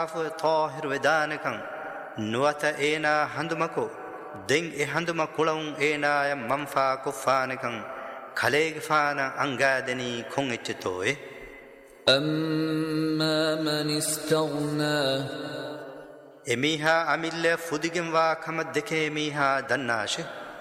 طاهر ودانكم نوات إينا هندمكو دين هندم كلون إينا منفا كفانكم خليق فانا أنغادني كونجتوي أما من استغنى إميها أميل فوديجن وكمدك إميها دناش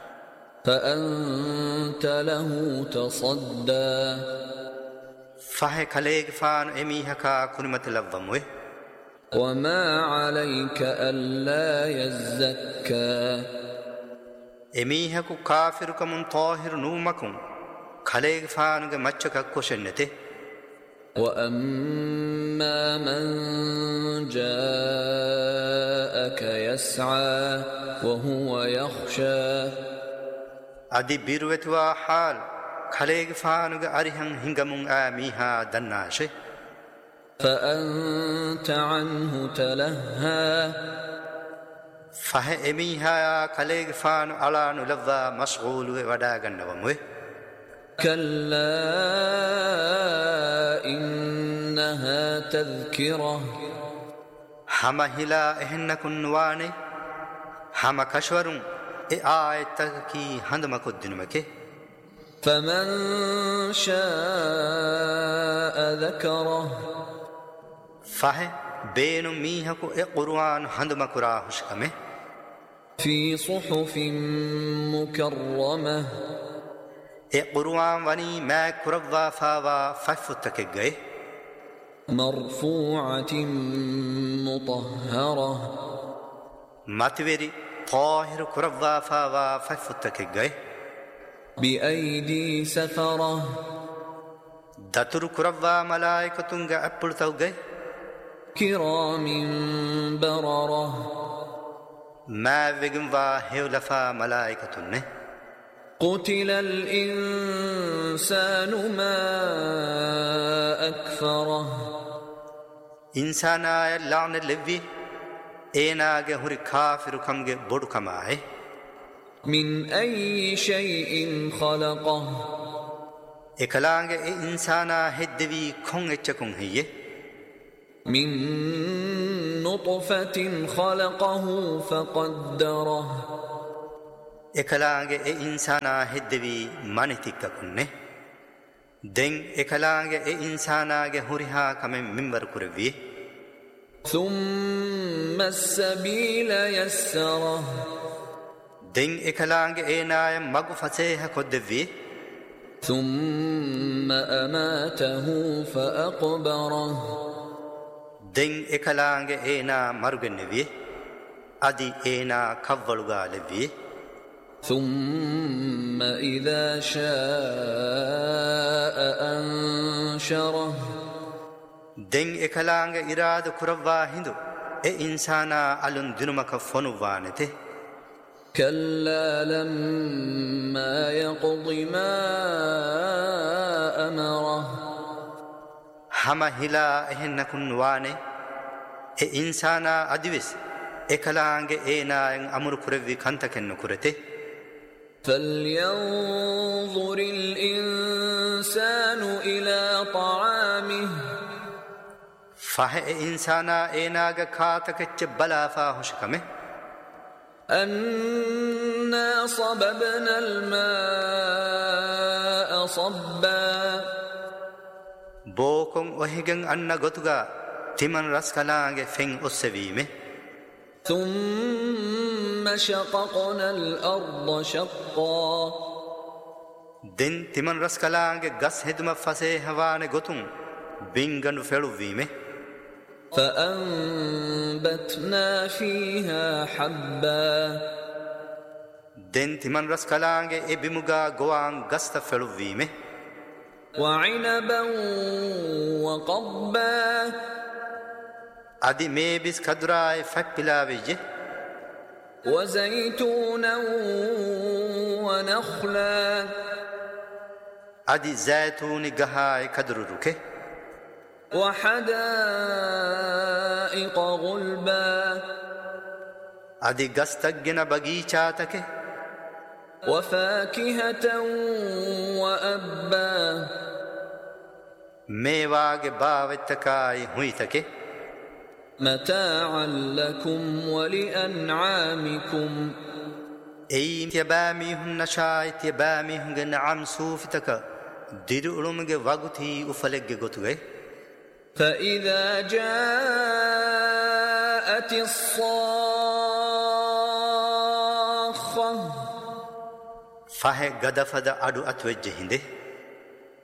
فأنت له تصدى فهي خليق فان إميها كا كلمة لفظموي وما عليك ألا يزكى إميها كو كافركم طاهر نومكم خليق فان مچك كوشنته وأما من جاءك يسعى وهو يخشى أدي بيروتوا حال خليق فانوغ أريهن هنگمون آميها دناشي فأنت عنه تلهى فهي إميها خليق فانو على نلوى مشغول وداغن وموه كلا إنها تذكرة هما هلا إهنكن واني هما كشورون آيتك كي هندمكو دنمكي فمن شاء ذكره فهي بينو ميهكو قرآن هندمكو راهش كمه في صحف مكرمة قرآن وني ما كروا فاوا ففتك جاي مرفوعة مطهرة ماتوري طاهر كروا فاوا ففتك جاي بأيدي سفرة دتر كروا ملائكة أبل توجي كرام بررة ما وجن وهيولفا ملائكة نه قتل الإنسان ما أكفره إنسانا لعن لبي إيناغ هوري كافر كمغ بودو كماه من أي شيء خلقه إكلانغ إنسانا هدوي كون اتشكون هي من نطفة خلقه فقدره إكلانغ إنسانا هدوي مانتك كونه دين إكلانغ إنسانا هوريها كمن منبر كروي ثم السبيل يسره دين إكلانغ إيناي مغو فسيها كدوي ثم أماته فأقبره دين إكلانغ إينا مرغنوي أدي إينا كفولغا لوي ثم إذا شاء أنشره دين إكلانغ إراد كروا هندو إنسانا ألون دنمك فنوانته كلا لما يقض ما أمره هما هلا إهنكن واني إنسانا أدويس إكلانغ إينا أمر كروي كنتكن كرته فلينظر الإنسان إلى طعامه فهي إنسانا إيناغ كاتك جبلا فاهش كمه أنا صببنا الماء صبا بوكم وهيغن أن غتغا تمن رسكلانغ فين أسويمه ثم شققنا الأرض شقا دين تمن رسكلانغ غس هدم فسي هوان غتون بينغن فلوويمه فأنبتنا فيها حبا دين تمن رسكلانغ إبمغا غوان غست فلوويمه وعنبا وقضبا أدي ميبس كدراي فكبلاويجه وزيتونا ونخلا أدي زيتون غهاي كدرروكه وحدائق غلبا أدي غستغنا بغيچاتك وفاكهة وأبا ميواغ باوتكاي هويتك متاعا لكم ولأنعامكم أي تبامي هن نشاي تبامي هن نعم سوفتك ديرولمge وغتي ufalege gotuge فإذا جاءت الصاخة فه غدفد أدو أتوجه هنده